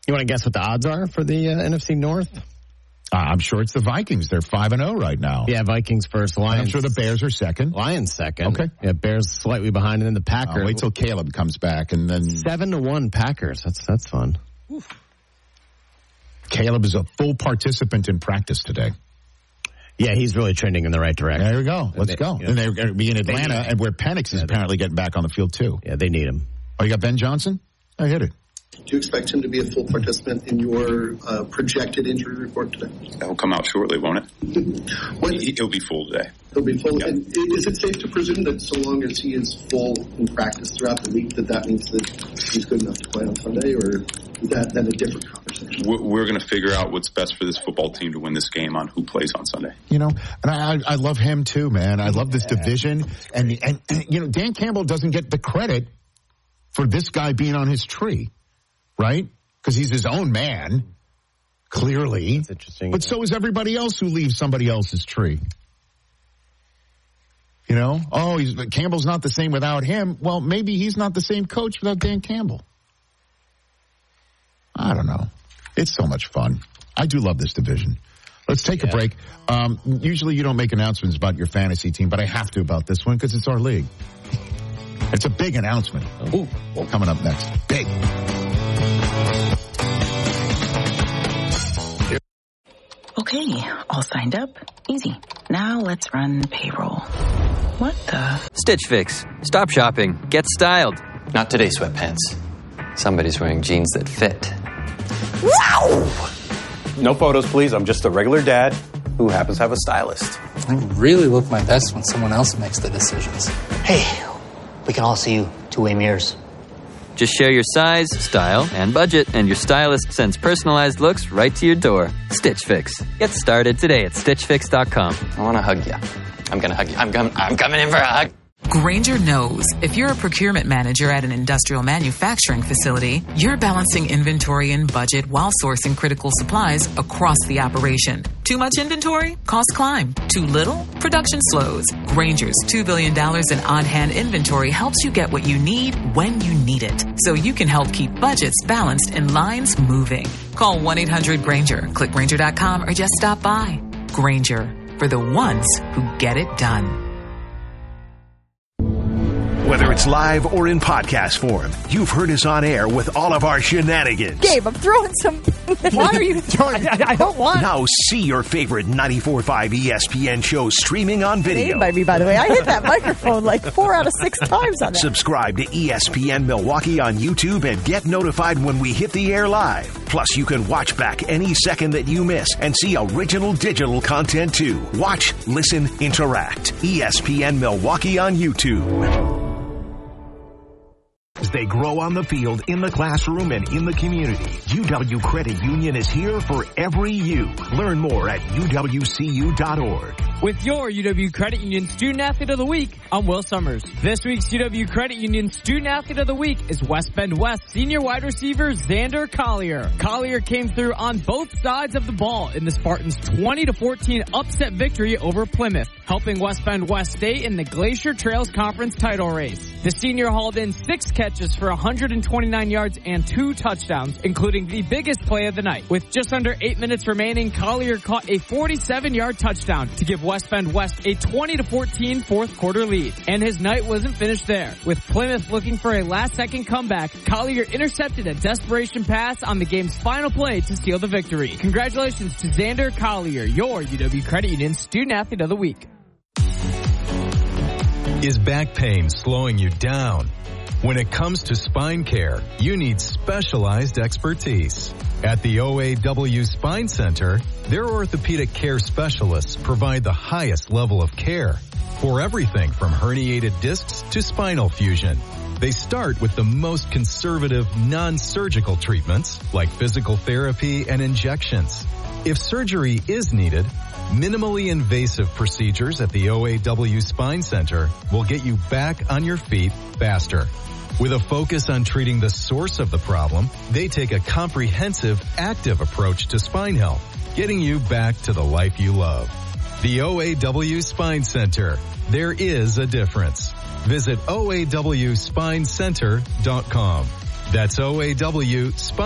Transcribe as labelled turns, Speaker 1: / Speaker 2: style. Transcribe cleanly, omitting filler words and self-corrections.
Speaker 1: You want to guess what the odds are for the NFC North?
Speaker 2: I'm sure it's the Vikings. They're 5-0 right now.
Speaker 1: Yeah, Vikings first. Lions.
Speaker 2: I'm sure the Bears are second.
Speaker 1: Lions second.
Speaker 2: Okay.
Speaker 1: Yeah, Bears slightly behind, and then the Packers.
Speaker 2: Wait till Caleb comes back, and then
Speaker 1: 7-1 Packers. That's fun.
Speaker 2: Oof. Caleb is a full participant in practice today.
Speaker 1: Yeah, he's really trending in the right direction.
Speaker 2: There we go. Let's go. And they're going to be in Atlanta, and where Penix is apparently getting back on the field too.
Speaker 1: Yeah, they need him.
Speaker 2: Oh, you got Ben Johnson? I hit it.
Speaker 3: Do you expect him to be a full participant in your projected injury report today?
Speaker 4: That will come out shortly, won't it? He'll be full today.
Speaker 3: He'll be full.
Speaker 4: Yep.
Speaker 3: And is it safe to presume that so long as he is full in practice throughout the week, that means that he's good enough to play on Sunday, or is that then a different conversation?
Speaker 4: We're going to figure out what's best for this football team to win this game on who plays on Sunday.
Speaker 2: You know, and I love him too, man. I love this division. And, you know, Dan Campbell doesn't get the credit for this guy being on his tree, right? Because he's his own man, clearly.
Speaker 1: That's interesting.
Speaker 2: But so is everybody else who leaves somebody else's tree. You know? Oh, Campbell's not the same without him. Well, maybe he's not the same coach without Dan Campbell. I don't know. It's so much fun. I do love this division. Let's take a break. Usually you don't make announcements about your fantasy team, but I have to about this one because it's our league. It's a big announcement. Ooh, coming up next. Big.
Speaker 5: Okay, all signed up. Easy. Now let's run payroll. What the?
Speaker 6: Stitch Fix. Stop shopping. Get styled.
Speaker 7: Not today, sweatpants. Somebody's wearing jeans that fit.
Speaker 8: Wow! No photos, please. I'm just a regular dad who happens to have a stylist.
Speaker 9: I really look my best when someone else makes the decisions.
Speaker 10: Hey, we can all see you two-way mirrors.
Speaker 6: Just share your size, style, and budget, and your stylist sends personalized looks right to your door. Stitch Fix. Get started today at StitchFix.com.
Speaker 7: I want to hug you. I'm going to hug you. I'm coming in for a hug.
Speaker 5: Grainger knows if you're a procurement manager at an industrial manufacturing facility, you're balancing inventory and budget while sourcing critical supplies across the operation. Too much inventory? Costs climb. Too little? Production slows. Grainger's $2 billion in on-hand inventory helps you get what you need when you need it, so you can help keep budgets balanced and lines moving. Call 1-800-GRAINGER. Click Grainger.com or just stop by. Grainger, for the ones who get it done.
Speaker 11: Whether it's live or in podcast form, you've heard us on air with all of our shenanigans.
Speaker 12: Gabe, I'm throwing some... Why are you throwing... I don't want...
Speaker 11: Now see your favorite 94.5 ESPN show streaming on video.
Speaker 12: By me, by the way. I hit that microphone like 4 out of 6 times on that.
Speaker 11: Subscribe to ESPN Milwaukee on YouTube and get notified when we hit the air live. Plus, you can watch back any second that you miss and see original digital content too. Watch, listen, interact. ESPN Milwaukee on YouTube. As they grow on the field, in the classroom, and in the community, UW Credit Union is here for every you. Learn more at uwcu.org.
Speaker 13: With your UW Credit Union Student Athlete of the Week, I'm Will Summers. This week's UW Credit Union Student Athlete of the Week is West Bend West senior wide receiver Xander Collier. Collier came through on both sides of the ball in the Spartans' 20-14 upset victory over Plymouth, helping West Bend West stay in the Glacier Trails Conference title race. The senior hauled in 6 catches for 129 yards and 2 touchdowns, including the biggest play of the night. With just under 8 minutes remaining, Collier caught a 47-yard touchdown to give West Bend West a 20-14 fourth quarter lead. And his night wasn't finished there. With Plymouth looking for a last-second comeback, Collier intercepted a desperation pass on the game's final play to seal the victory. Congratulations to Xander Collier, your UW Credit Union Student Athlete of the Week.
Speaker 14: Is back pain slowing you down? When it comes to spine care, you need specialized expertise. At the OAW Spine Center, their orthopedic care specialists provide the highest level of care for everything from herniated discs to spinal fusion. They start with the most conservative, non-surgical treatments like physical therapy and injections. If surgery is needed, minimally invasive procedures at the OAW Spine Center will get you back on your feet faster. With a focus on treating the source of the problem, they take a comprehensive, active approach to spine health, getting you back to the life you love. The OAW Spine Center. There is a difference. Visit OAWSpineCenter.com. That's OAW Spine